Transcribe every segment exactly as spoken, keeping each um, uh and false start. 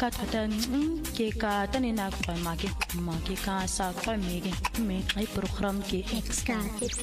ka thata ke ka tani na kwa ma ke ma ke ka sa kwa me ke me ai program ke Exka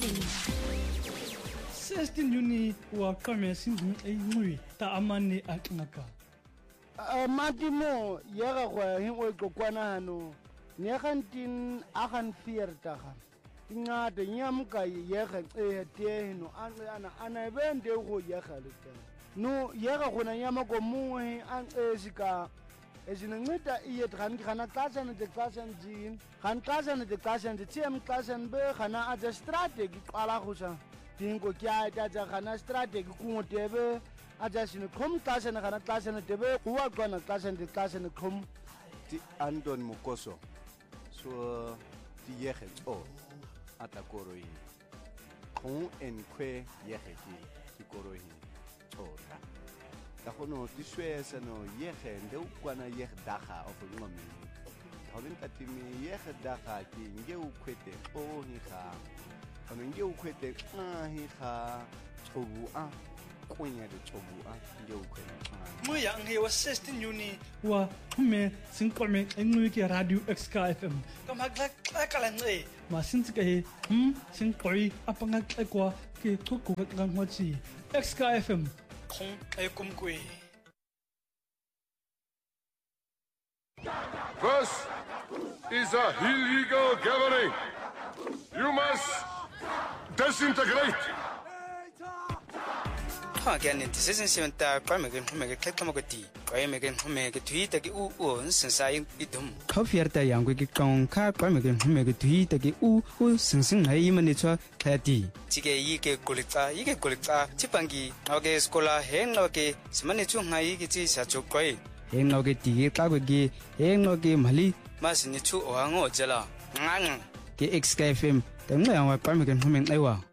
sixteen Juni wa kame singu ai ngui ta amane akngaka a matimo yega gwa hingwe kokwana hano ne gantin a gan viertig ingade nyamka yega e tehno ana ana bende go yega leke no yega gona nyama ko muwe an esika ezinceda iye dran kana xasha ne xasha nzini kan xasha ne xasha nzi tiem xasha be kana aja strategy qala khusha dingo kya ta kana strategy kungotebe aja sine khom xasha ne kana xasha ne tebe kuwa khona xasha ne xasha ne khom ti Anton Mokoso so ti yege o atakoroi khon en kwe yege ti ti koroi ora da khono ti swesa no yege ndeu kwana yege daga of ngomi hobin katimi yege daga ki ngeu kwete o hi kha ono ngeu kwete a hi kha chobu a kunya de chobu a ngeu kwete mo ya nge wa sixteen Juni wa me sinqome engui ke radio Exka F M kama kla kala nge ma sinti ke hm sinqoi apanga kwa ke thuku ka ngwachi Exka F M khong ai kumkwe. This is a illegal gathering. You must disintegrate. Again, this isn't seven time Parmegan Homega Katamagati, Parmegan Homega Tweet, the U owns and saying idum. Coffeerta young wicked con car Parmegan Homega Tweet, the U who sing a humanitra Kati. Tige Yike Kulita, Yike Kulita, Chipangi, Oge Scola, Henoke, Smanitu Haigiti, Sachokai, Henoke Tige Kagagi, Henoke Mali, Masinitu or Ango Jella, Nang, the Exka F M, the Parmegan Homing Ewa.